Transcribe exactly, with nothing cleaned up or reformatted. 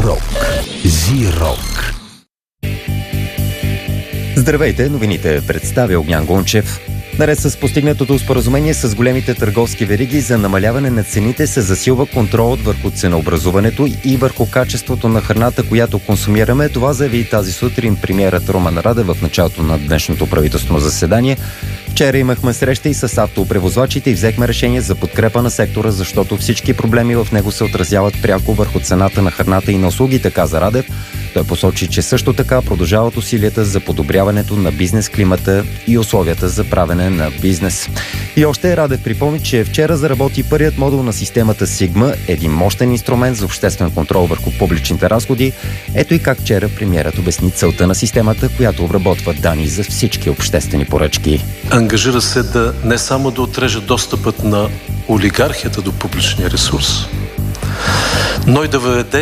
Зирок. Зирок. Здравейте, новините представя Огнян Гончев. Наред с постигнатото споразумение с големите търговски вериги за намаляване на цените се засилва контролът върху ценообразуването и върху качеството на храната, която консумираме. Това заяви тази сутрин премиерът Румен Радев в началото на днешното правителствено заседание. Вчера имахме среща и с автопревозвачите и взехме решение за подкрепа на сектора, защото всички проблеми в него се отразяват пряко върху цената на храната и на услугите, каза Радев. Той посочи, че също така продължават усилията за подобряването на бизнес климата и условията за правене на бизнес. И още Радев припомни, че вчера заработи първият модул на системата Sigma, един мощен инструмент за обществен контрол върху публичните разходи. Ето и как вчера премиерът обясни целта на системата, която обработва данни за всички обществени поръчки. Ангажира се да не само да отреже достъпът на олигархията до публичния ресурс, но и да въведе